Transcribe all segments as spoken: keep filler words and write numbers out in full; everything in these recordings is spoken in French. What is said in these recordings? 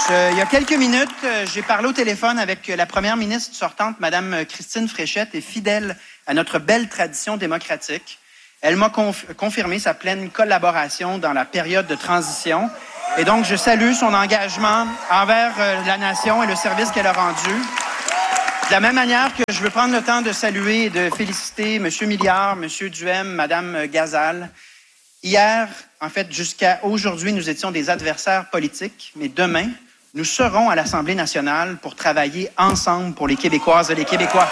Je, il y a quelques minutes, j'ai parlé au téléphone avec la première ministre sortante, Mme Christine Fréchette, et fidèle à notre belle tradition démocratique. Elle m'a conf- confirmé sa pleine collaboration dans la période de transition. Et donc, je salue son engagement envers euh, la nation et le service qu'elle a rendu. De la même manière que je veux prendre le temps de saluer et de féliciter M. Milliard, M. Duhem, Mme Gazal. Hier, en fait, jusqu'à aujourd'hui, nous étions des adversaires politiques, mais demain, nous serons à l'Assemblée nationale pour travailler ensemble pour les Québécoises et les Québécois.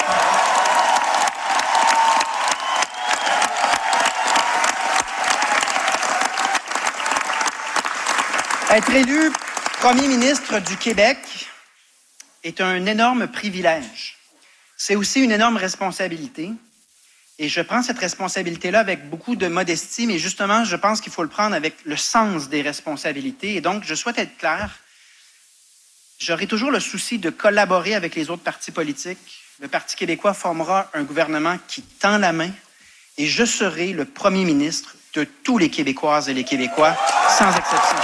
Être élu premier ministre du Québec est un énorme privilège. C'est aussi une énorme responsabilité. Et je prends cette responsabilité-là avec beaucoup de modestie, mais justement, je pense qu'il faut le prendre avec le sens des responsabilités. Et donc, je souhaite être clair. J'aurai toujours le souci de collaborer avec les autres partis politiques. Le Parti québécois formera un gouvernement qui tend la main et je serai le premier ministre de tous les Québécoises et les Québécois, sans exception.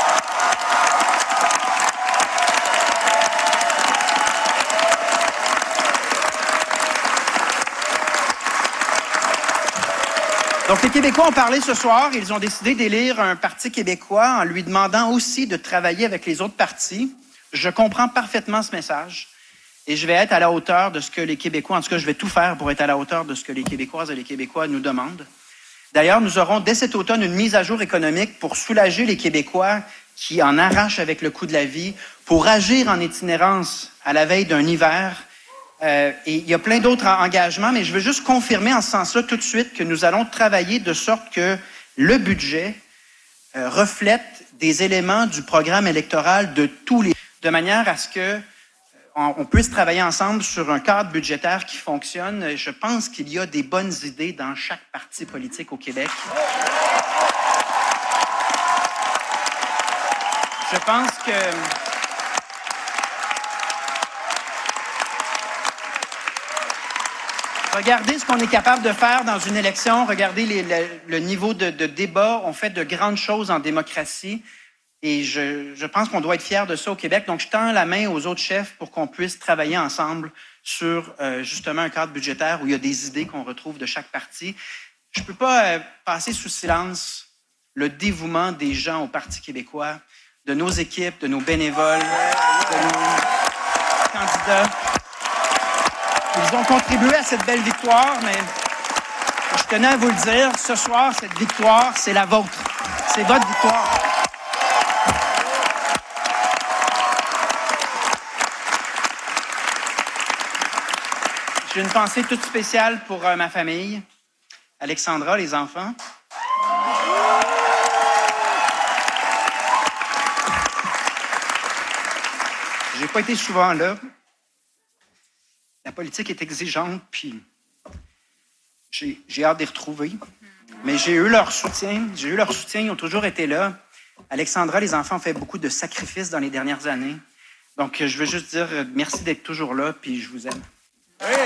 Donc, les Québécois ont parlé ce soir. Ils ont décidé d'élire un parti québécois en lui demandant aussi de travailler avec les autres partis. Je comprends parfaitement ce message et je vais être à la hauteur de ce que les Québécois, en tout cas, je vais tout faire pour être à la hauteur de ce que les Québécoises et les Québécois nous demandent. D'ailleurs, nous aurons dès cet automne une mise à jour économique pour soulager les Québécois qui en arrachent avec le coût de la vie, pour agir en itinérance à la veille d'un hiver. Euh, et il y a plein d'autres engagements, mais je veux juste confirmer en ce sens-là tout de suite que nous allons travailler de sorte que le budget euh, reflète des éléments du programme électoral de tous les... de manière à ce que on, on puisse travailler ensemble sur un cadre budgétaire qui fonctionne. Je pense qu'il y a des bonnes idées dans chaque parti politique au Québec. Je pense que... Regardez ce qu'on est capable de faire dans une élection. Regardez les, le, le niveau de, de débat. On fait de grandes choses en démocratie. Et je, je pense qu'on doit être fiers de ça au Québec. Donc, je tends la main aux autres chefs pour qu'on puisse travailler ensemble sur euh, justement un cadre budgétaire où il y a des idées qu'on retrouve de chaque parti. Je ne peux pas euh, passer sous silence le dévouement des gens au Parti québécois, de nos équipes, de nos bénévoles, de nos candidats. Ils ont contribué à cette belle victoire, mais je tenais à vous le dire, ce soir, cette victoire, c'est la vôtre. C'est votre victoire. J'ai une pensée toute spéciale pour euh, ma famille, Alexandra, les enfants. J'ai pas été souvent là. La politique est exigeante, puis j'ai, j'ai hâte d'y retrouver. Mais j'ai eu leur soutien. J'ai eu leur soutien. Ils ont toujours été là. Alexandra, les enfants ont fait beaucoup de sacrifices dans les dernières années. Donc, je veux juste dire merci d'être toujours là, puis je vous aime. Oui.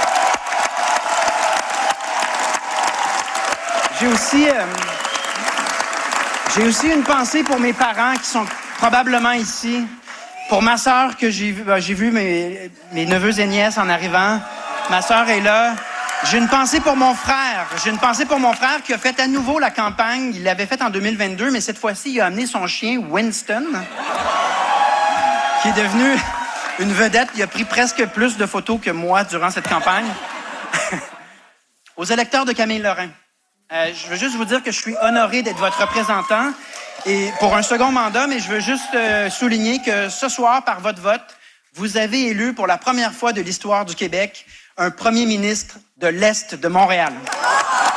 J'ai aussi, euh, j'ai aussi une pensée pour mes parents qui sont probablement ici. Pour ma sœur que j'ai vu, j'ai vu mes, mes neveux et nièces en arrivant. Ma sœur est là. J'ai une pensée pour mon frère. J'ai une pensée pour mon frère qui a fait à nouveau la campagne. Il l'avait faite en deux mille vingt-deux, mais cette fois-ci, il a amené son chien Winston, qui est devenu une vedette. Il a pris presque plus de photos que moi durant cette campagne. Aux électeurs de Camille Lorrain, euh, je veux juste vous dire que je suis honoré d'être votre représentant. Et pour un second mandat, mais je veux juste euh, souligner que ce soir, par votre vote, vous avez élu pour la première fois de l'histoire du Québec un premier ministre de l'Est de Montréal.